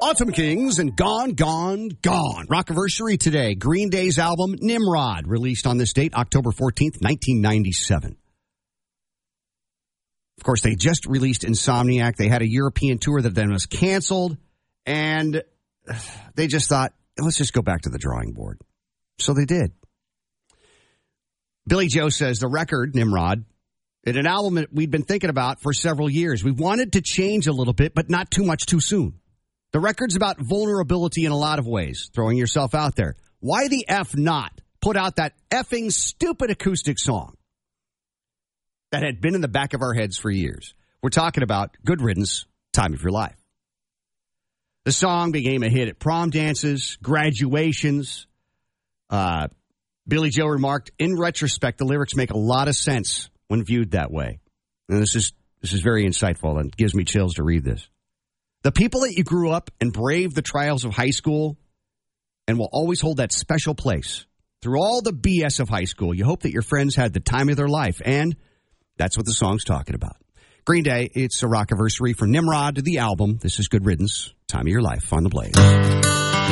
Autumn Kings and Gone, Gone, Gone. Rockiversary today. Green Day's album, Nimrod, released on this date, October 14th, 1997. Of course, they just released Insomniac. They had a European tour that then was canceled, and they just thought, let's just go back to the drawing board. So they did. Billy Joe says the record, Nimrod, is an album that we'd been thinking about for several years. We wanted to change a little bit, but not too much too soon. The record's about vulnerability in a lot of ways, throwing yourself out there. Why the F not put out that effing stupid acoustic song that had been in the back of our heads for years? We're talking about Good Riddance, Time of Your Life. The song became a hit at prom dances, graduations. Billy Joe remarked, in retrospect, the lyrics make a lot of sense when viewed that way. And this is very insightful and gives me chills to read this. The people that you grew up and braved the trials of high school and will always hold that special place. Through all the BS of high school, you hope that your friends had the time of their life. And that's what the song's talking about. Green Day, it's a Rockiversary for Nimrod, the album. This is Good Riddance, Time of Your Life on the Blaze.